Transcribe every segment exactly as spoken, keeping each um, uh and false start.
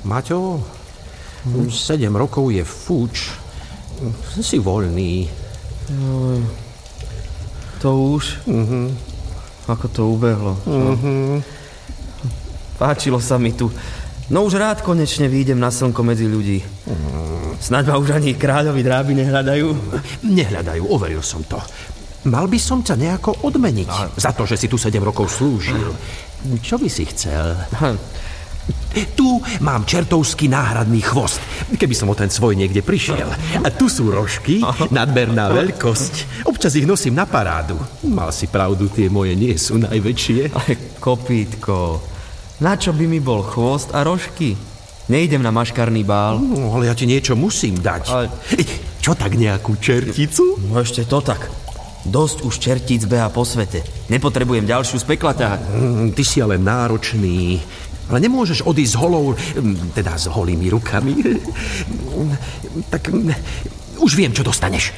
Maťo, už sedem rokov je fuč. Si voľný. Joj, to už? Mhm. Ako to ubehlo. Mhm. Páčilo sa mi tu. No už rád konečne výjdem na slnko medzi ľudí. Mhm. Snaď ma už ani kráľovi dráby nehľadajú. Nehľadajú, overil som to. Mal by som ťa nejako odmeniť a... za to, že si tu sedem rokov slúžil. Čo by si chcel? Tu mám čertovský náhradný chvost, keby som o ten svoj niekde prišiel. A tu sú rožky, nadmerná veľkosť. Občas ich nosím na parádu. Mal si pravdu, tie moje nie sú najväčšie. Ale kopítko, na čo by mi bol chvost a rožky? Nejdem na maškarný bál. No, ale ja ti niečo musím dať. Ale... Čo tak, nejakú čerticu? No ešte to tak. Dosť už čertíc beha po svete. Nepotrebujem ďalšiu z pekla ťahať. Mm, ty si ale náročný. Ale nemôžeš odísť s holou, teda s holými rukami. Tak už viem, čo dostaneš.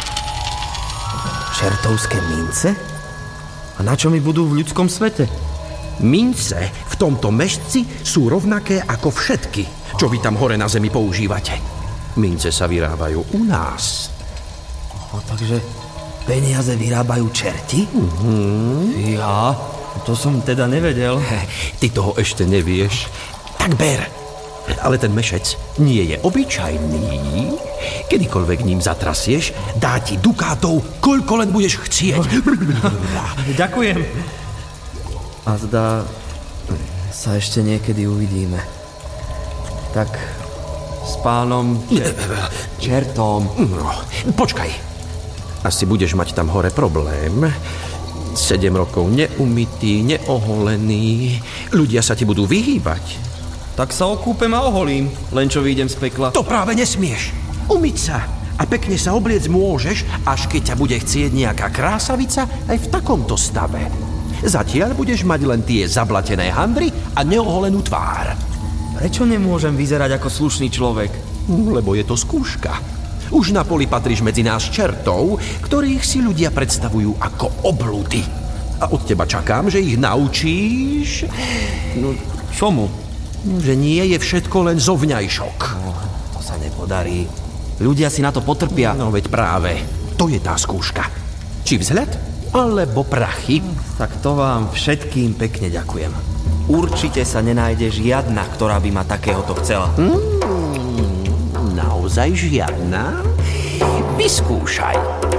Čertovské mince? A na čo mi budú v ľudskom svete? Mince v tomto mešci sú rovnaké ako všetky, čo vy tam hore na zemi používate. Mince sa vyrábajú u nás. No, takže peniaze vyrábajú čerti? Mhm. Ja? To som teda nevedel. Ty toho ešte nevieš. Tak ber. Ale ten mešec nie je obyčajný. Kedykoľvek ním zatrasieš, dá ti dukátov, koľko len budeš chcieť. Ďakujem. A zdá sa ešte niekedy uvidíme. Tak s pánom čer- čertom. No, počkaj. Asi budeš mať tam hore problém. Sedem rokov neumytý, neoholený. Ľudia sa ti budú vyhýbať. Tak sa okúpem a oholím, len čo vyjdem z pekla. To práve nesmieš. Umyť sa a pekne sa obliec môžeš, až keď ťa bude chcieť nejaká krásavica aj v takomto stave. Zatiaľ budeš mať len tie zablatené handry a neoholenú tvár. Prečo nemôžem vyzerať ako slušný človek? Lebo je to skúška. Už na poli patríš medzi nás čertov, ktorých si ľudia predstavujú ako obludy. A od teba čakám, že ich naučíš... No, čomu? Že nie je všetko len zovňajšok. No, to sa nepodarí. Ľudia si na to potrpia. No veď práve, to je tá skúška. Či vzhľad, alebo prachy. Tak to vám všetkým pekne ďakujem. Určite sa nenájde žiadna, ktorá by ma takéhoto chcela. Hmm, naozaj žiadna? Vyskúšaj.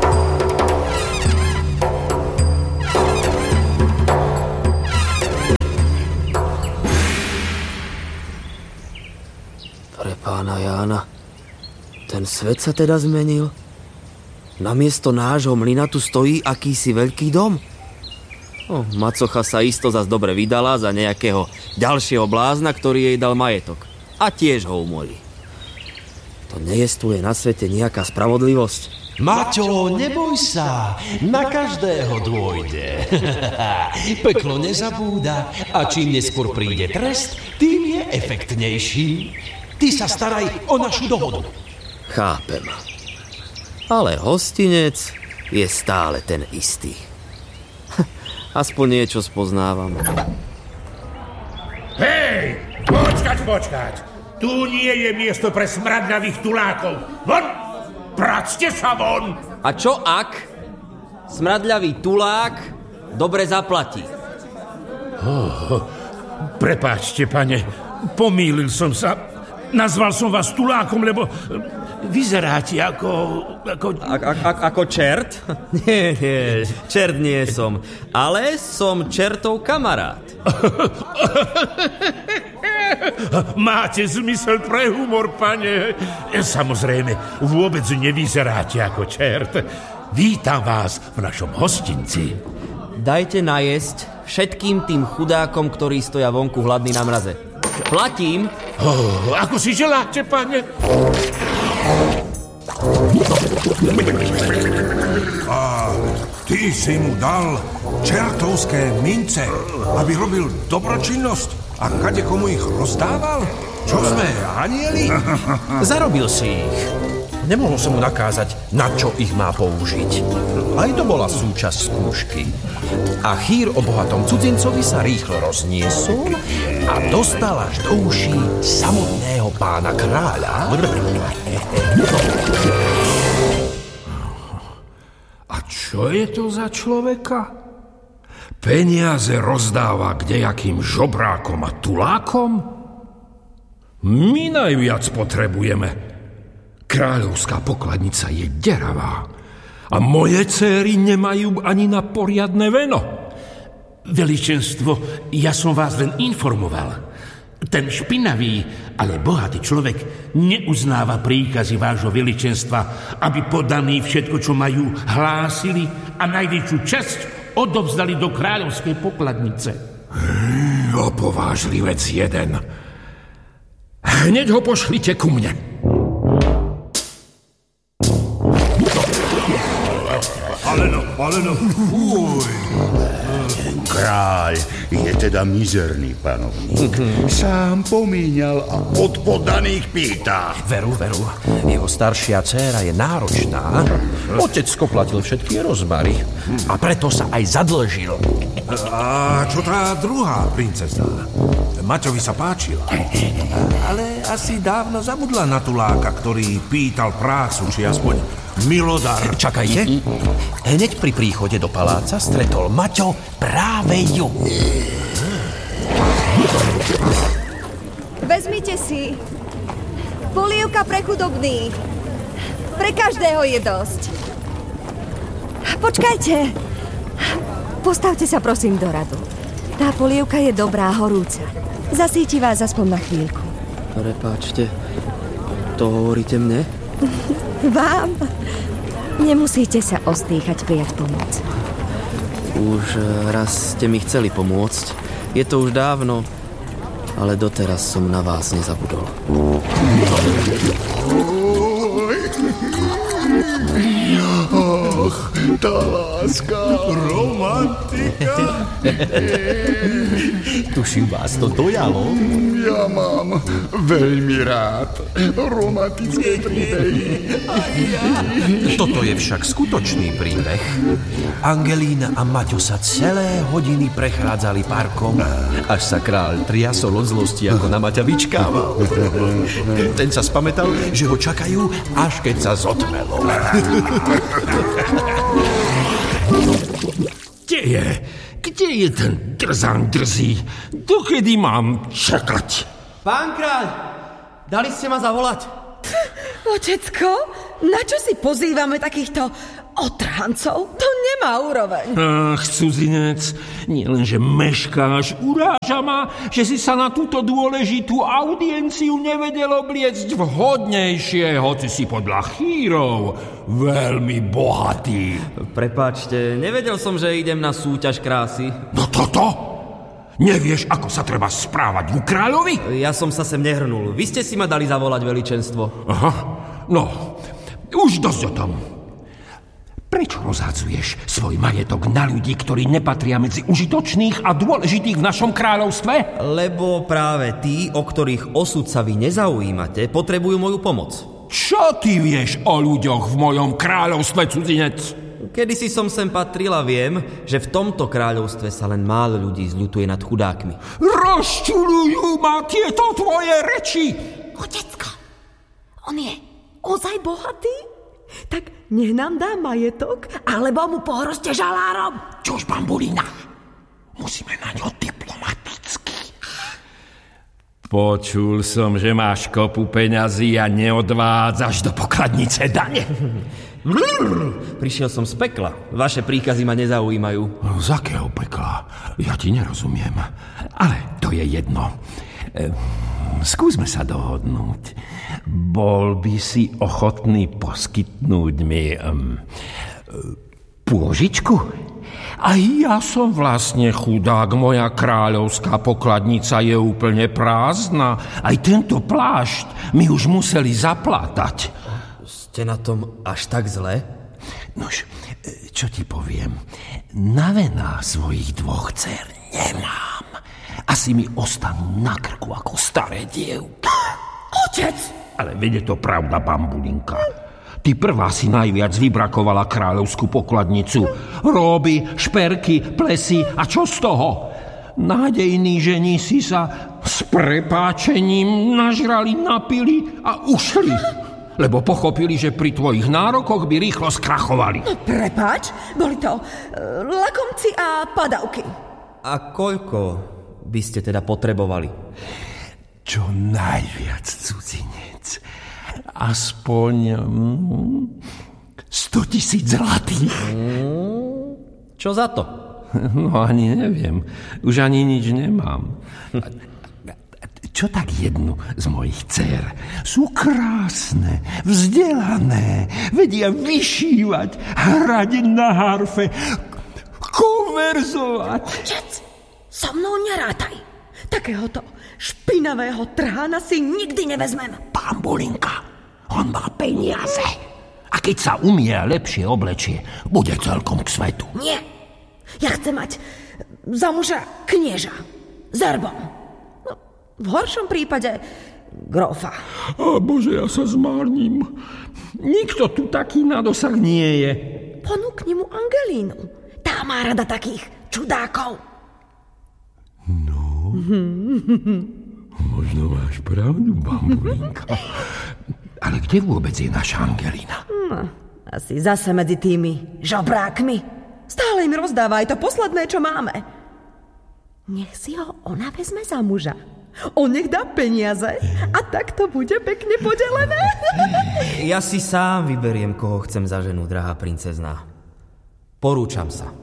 Pre pána Jána, ten svet sa teda zmenil? Namiesto nášho mlyna tu stojí akýsi veľký dom? O, macocha sa isto zas dobre vydala za nejakého ďalšieho blázna, ktorý jej dal majetok. A tiež ho umorí. To nejestvuje na svete nejaká spravodlivosť. Maťo, neboj sa, na každého dôjde. Peklo nezabúda a čím neskôr príde trest, tým je efektnejší. Ty sa staraj o našu dohodu. Chápem. Ale hostinec je stále ten istý. Aspoň niečo spoznávam. Hej, počkať, počkať. Tu nie je miesto pre smradľavých tulákov. Von! Practe sa von! A čo ak smradľavý tulák dobre zaplatí? Oh, prepáčte, pane, pomýlil som sa. Nazval som vás tulákom, lebo vyzeráte ako... Ako, a, a, a, ako čert? Nie, nie, čert nie som. Ale som čertov kamarát. Máte zmysel pre humor, pane. Samozrejme, vôbec nevyzeráte ako čert. Vítam vás v našom hostinci. Dajte najesť všetkým tým chudákom, ktorí stoja vonku hladní na mraze. Platím. Oh, ako si želáte, pane? A ty si mu dal čertovské mince, aby robil dobročinnosť a kade komu ich rozdával? Čo sme, anieli? Zarobil si ich. Nemohol som mu nakázať, na čo ich má použiť. Aj to bola súčasť skúšky. A chýr o bohatom cudzincovi sa rýchlo rozniesol a dostal až do uší samotného pána kráľa. A čo je to za človeka? Peniaze rozdáva kdejakým žobrákom a tulákom? My najviac potrebujeme. Kráľovská pokladnica je deravá a moje céry nemajú ani na poriadne veno. Veličenstvo, ja som vás len informoval. Ten špinavý, ale bohatý človek neuznáva príkazy vášho veličenstva, aby podaní všetko, čo majú, hlásili a najväčšiu časť odovzdali do kráľovskej pokladnice. Hmm, opovážlivec jeden. Hneď ho pošlite ku mne. Ale no, ale no, fuj. Kráľ je teda mizerný panovník. Sám pomíňal a od poddaných pýta. Veru, veru, jeho staršia dcéra je náročná. Otecko platil všetky rozmary a preto sa aj zadlžil. A čo tá druhá princezná? Maťovi sa páčila. Ale asi dávno zabudla na tuláka, ktorý pýtal prácu, či aspoň milodar. Čakajte. Hneď pri príchode do paláca stretol Maťo práve ju. Vezmite si. Polievka pre chudobných. Pre každého je dosť. Počkajte. Postavte sa prosím do radu. Tá polievka je dobrá, horúca. Zasíti vás aspoň na chvíľku. Prepáčte, to hovoríte mne? Vám? Nemusíte sa ostýchať prijať pomoc. Už raz ste mi chceli pomôcť. Je to už dávno, ale doteraz som na vás nezabudol. Och, tá láska, romantika. Tuším, vás to dojalo. Ja mám veľmi rád romantické príbehy. Toto je však skutočný príbeh. Angelína a Maťo sa celé hodiny prechádzali parkom, až sa kráľ triasol od zlosti, ako na Maťa vyčkával. Ten sa spamätal, že ho čakajú, až keď sa zotmelo. Kde je? Kde je ten drzán drzý? Dokedy mám čakať? Pán kráľ, dali ste ma zavolať. Otecko, na čo si pozývame takýchto otrhancov? To nemá úroveň. Ach, cudzinec, nielenže meškáš, uráža ma, že si sa na túto dôležitú audienciu nevedel obliecť vhodnejšie, hoci si podľa chýrov veľmi bohatý. Prepáčte, nevedel som, že idem na súťaž krásy. No toto? Nevieš, ako sa treba správať ku kráľovi? Ja som sa sem nehrnul. Vy ste si ma dali zavolať, veličenstvo. Aha, no, už dosť o tom. Prečo rozhádzuješ svoj majetok na ľudí, ktorí nepatria medzi užitočných a dôležitých v našom kráľovstve? Lebo práve tí, o ktorých osud sa vy nezaujímate, potrebujú moju pomoc. Čo ty vieš o ľuďoch v mojom kráľovstve, cudzinec? Kedysi som sem patril a viem, že v tomto kráľovstve sa len málo ľudí zľutuje nad chudákmi. Rozčuľujú ma tieto tvoje reči! Otecko, on je ozaj bohatý? Tak nech nám dá majetok, alebo mu pohroste žalárom. Čož, bambulína? Musíme na ňo diplomaticky. Počul som, že máš kopu peňazí a neodvádzaš do pokladnice dane. Prišiel som z pekla. Vaše príkazy ma nezaujímajú. Z akého pekla? Ja ti nerozumiem. Ale to je jedno. E, skúsme sa dohodnúť. Bol by si ochotný poskytnúť mi um, pôžičku? A ja som vlastne chudák. Moja kráľovská pokladnica je úplne prázdna. Aj tento plášť mi už museli zaplátať. Ste na tom až tak zle? Nož, čo ti poviem? Na vená svojich dvoch dcer nemám. Asi mi ostanú na krku ako staré dievky. Otec! Ale veď je to pravda, bambulinka. Ty prvá si najviac vybrakovala kráľovskú pokladnicu. Róby, šperky, plesy a čo z toho? Nádejní žení si sa s prepáčením nažrali, napili a ušli. Lebo pochopili, že pri tvojich nárokoch by rýchlo skrachovali. No, prepáč, boli to uh, lakomci a padavky. A koľko by ste teda potrebovali? Čo najviac, cudzinec. Aspoň mm, sto tisíc zlatých. Mm, čo za to? No ani neviem. Už ani nič nemám. Čo tak jednu z mojich dcér? Sú krásne, vzdelané, vedia vyšívať, hrať na harfe, konverzovať. Otec, so mnou nerátaj. Takéhoto špinavého trhána si nikdy nevezmem. Pán Bulinka, on má peniaze. A keď sa umie a lepšie oblečie, bude celkom k svetu. Nie. Ja chcem mať za muža knieža. S erbom. No, v horšom prípade grófa. Á, Bože, ja sa zmárnim. Nikto tu taký na dosah nie je. Ponúkni mu Angelínu. Tá má rada takých čudákov. No, možno máš pravdu, Bambulinka. Ale kde vôbec je naša Angelína? No, asi zase medzi tými žobrákmi. Stále im rozdáva aj to posledné, čo máme. Nech si ho ona vezme za muža. On nech dá peniaze a tak to bude pekne podelené. Ja si sám vyberiem, koho chcem za ženu, drahá princezná. Porúčam sa.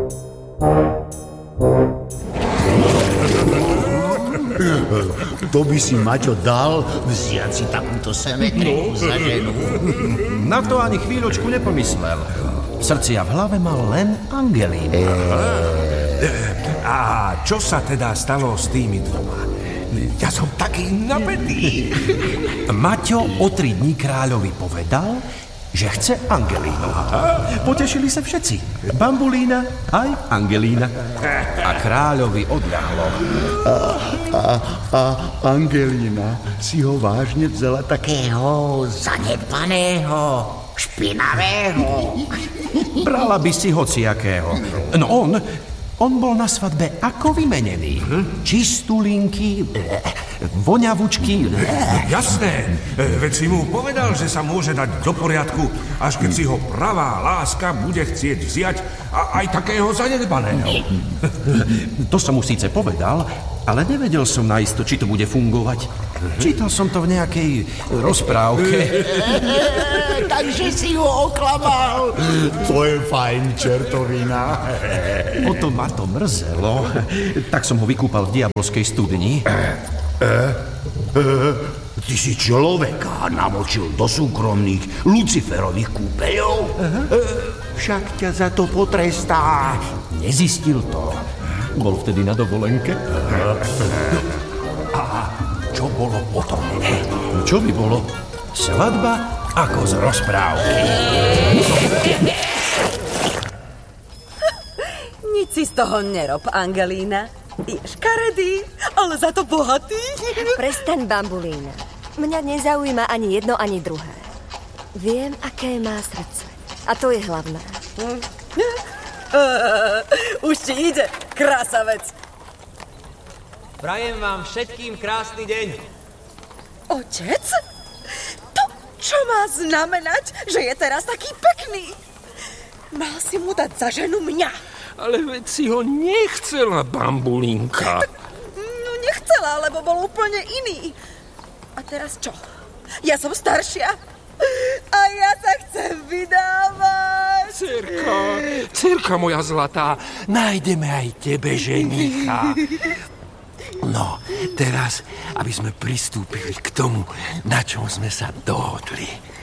To by si, Maťo, dal vziať si takúto semetriku za ženu. Na to ani chvíľočku nepomyslel. V srdci a v hlave mal len Angelínu. A čo sa teda stalo s tými dvoma? Ja som taký napätý. Maťo o tri dní kráľovi povedal, že chce Angelínu. Potešili sa všetci. Bambulína aj Angelína. A kráľovi odľahlo. A, a, a Angelína si ho vážne vzala takého zanedbaného, špinavého. Brala by si hociakého. No on, on bol na svadbe ako vymenený. Čistulinky, voňavučky. Jasné, veď si mu povedal, že sa môže dať do poriadku, až keď si ho pravá láska bude chcieť vziať a aj takého zanedbaného. To som mu síce povedal, ale nevedel som naisto, či to bude fungovať. Čítal som to v nejakej rozprávke. Takže si ho oklamal. To je fajn, čertovina. O to ma to mrzelo. Tak som ho vykúpal v diabolskej studni. E, e, ty si človeka namočil do súkromných Luciferových kúpeľov? E, však ťa za to potrestá. Nezistil to. Bol vtedy na dovolenke. A čo bolo potom? Čo by bolo? Svadba ako z rozprávky. Nič si z toho nerob, Angelína. Je škaredý, ale za to bohatý. Prestaň, Bambulína. Mňa nezaujíma ani jedno, ani druhé. Viem, aké má srdce. A to je hlavné. Uh, už ti ide, krásavec. Prajem vám všetkým krásny deň. Otec? To čo má znamenať, že je teraz taký pekný? Mal si mu dať za ženu mňa. Ale veď si ho nechcela, Bambulinka. No nechcela, lebo bol úplne iný. A teraz čo? Ja som staršia a ja sa chcem vydávať. Dcerka, dcerka moja zlatá, nájdeme aj tebe ženicha. No, teraz, aby sme pristúpili k tomu, na čom sme sa dohodli.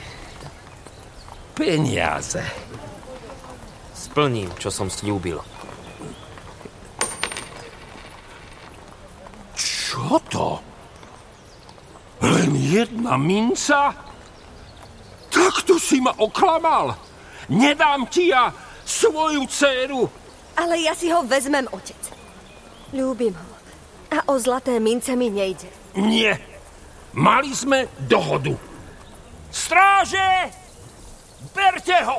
Peniaze. Splním, čo som sľúbil. Čo to? Len jedna minca? Takto si ma oklamal. Nedám ti ja svoju dcéru. Ale ja si ho vezmem, otec. Ľúbim ho. A o zlaté mince mi nejde. Nie. Mali sme dohodu. Stráže! Berte ho!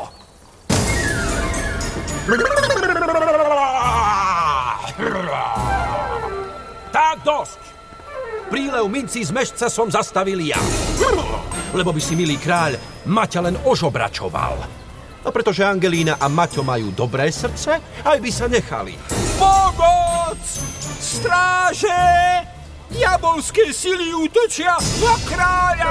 Tak dosť! Prílev mincí z mešca som zastavil ja. Lebo by si, milý kráľ, Maťa len ožobračoval. A pretože Angelína a Maťo majú dobré srdce, aj by sa nechali. Pomoc! Stráže! Diabolské sily útočia na kráľa!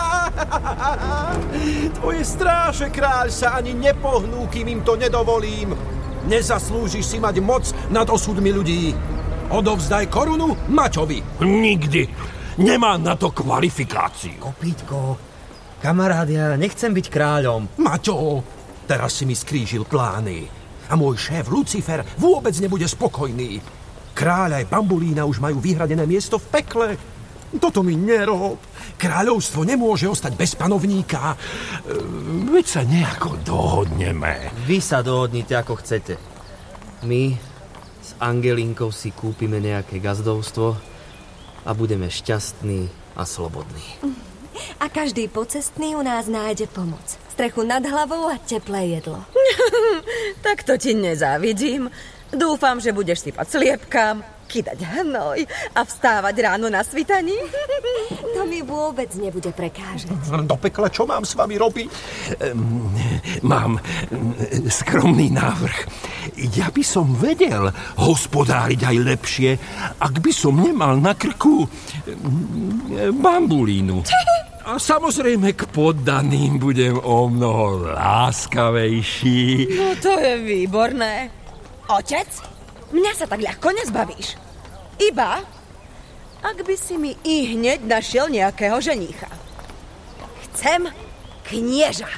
Tvoje stráže, kráľ, sa ani nepohnú, kým im to nedovolím. Nezaslúžiš si mať moc nad osudmi ľudí. Odovzdaj korunu Maťovi. Nikdy. Nemám na to kvalifikáciu. Kopítko, kamarád, ja nechcem byť kráľom. Maťo, teraz si mi skrížil plány. A môj šéf Lucifer vôbec nebude spokojný. Kráľ aj Bambulína už majú vyhradené miesto v pekle. Toto mi nerob. Kráľovstvo nemôže ostať bez panovníka. Veď sa nejako dohodneme. Vy sa dohodnite, ako chcete. My s Angelínkou si kúpime nejaké gazdovstvo a budeme šťastní a slobodní. A každý pocestný u nás nájde pomoc. Strechu nad hlavou a teplé jedlo. Tak to ti nezávidím. Dúfam, že budeš sypať sliepkám, kydať hnoj a vstávať ráno na svitaní. To mi vôbec nebude prekážať. Do pekla, čo mám s vami robiť? Mám skromný návrh. Ja by som vedel hospodáriť aj lepšie, ak by som nemal na krku Bambulínu. A samozrejme k poddaným budem o mnoho láskavejší. No to je výborné. Otec, mňa sa tak ľahko nezbavíš. Iba, ak by si mi i hneď našiel nejakého ženícha. Chcem knieža.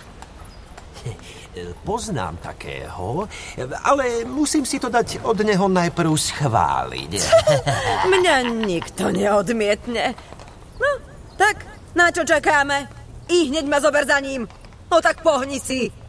Poznám takého, ale musím si to dať od neho najprv schváliť. Mňa nikto neodmietne. No, tak na čo čakáme? I hneď ma zober za ním. No tak pohni si.